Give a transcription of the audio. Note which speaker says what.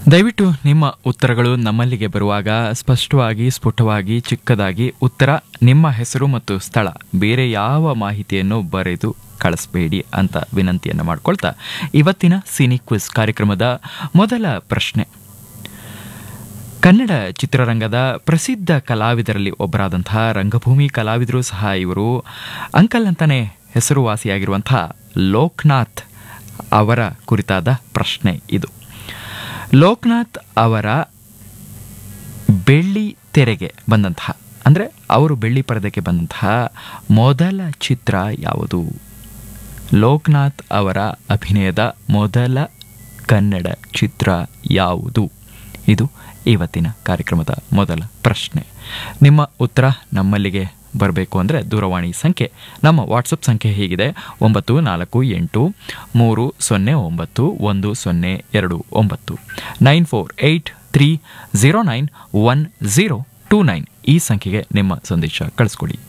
Speaker 1: ದಯವಿಟ್ಟು ನಿಮ್ಮ ಉತ್ತರಗಳು ನಮ್ಮಲ್ಲಿಗೆ ಬರುವಾಗ ಸ್ಪಷ್ಟವಾಗಿ ಸ್ಫುಟವಾಗಿ ಚಿಕ್ಕದಾಗಿ ಉತ್ತರ ನಿಮ್ಮ ಹೆಸರು ಮತ್ತು ಸ್ಥಳ ಬೇರೆ ಯಾವ ಮಾಹಿತಿಯನ್ನು ಬರೆದು ಕಳಿಸಬೇಡಿ ಅಂತ ವಿನಂತಿಯನ್ನು ಮಾಡ್ಕೊಳ್ತಾ ಇವತ್ತಿನ ಸಿನಿ ಕ್ವಿಜ್ ಕಾರ್ಯಕ್ರಮದ ಮೊದಲ ಪ್ರಶ್ನೆ. ಕನ್ನಡ ಚಿತ್ರರಂಗದ ಪ್ರಸಿದ್ಧ ಕಲಾವಿದರಲ್ಲಿ ಒಬ್ಬರಾದಂತಹ ರಂಗಭೂಮಿ ಕಲಾವಿದರು ಸಹ ಇವರು ಅಂಕಲ್ ಅಂತಾನೆ ಹೆಸರುವಾಸಿಯಾಗಿರುವಂತಹ ಲೋಕನಾಥ್ ಅವರ ಕುರಿತಾದ ಪ್ರಶ್ನೆ ಇದು. ಲೋಕನಾಥ್ ಅವರ ಬೆಳ್ಳಿ ತೆರೆಗೆ ಬಂದಂತಹ ಅಂದರೆ ಅವರು ಬೆಳ್ಳಿ ಪರದೆಗೆ ಬಂದಂತಹ ಮೊದಲ ಚಿತ್ರ ಯಾವುದು? ಲೋಕನಾಥ್ ಅವರ ಅಭಿನಯದ ಮೊದಲ ಕನ್ನಡ ಚಿತ್ರ ಯಾವುದು? ಇದು ಇವತ್ತಿನ ಕಾರ್ಯಕ್ರಮದ ಮೊದಲ ಪ್ರಶ್ನೆ. ನಿಮ್ಮ ಉತ್ತರ ನಮ್ಮಲ್ಲಿಗೆ ಬರಬೇಕು ಅಂದರೆ ದೂರವಾಣಿ ಸಂಖ್ಯೆ, ನಮ್ಮ ವಾಟ್ಸಪ್ ಸಂಖ್ಯೆ ಹೀಗಿದೆ: 9481109109 9483091029. ಈ ಸಂಖ್ಯೆಗೆ ನಿಮ್ಮ ಸಂದೇಶ ಕಳಿಸ್ಕೊಡಿ.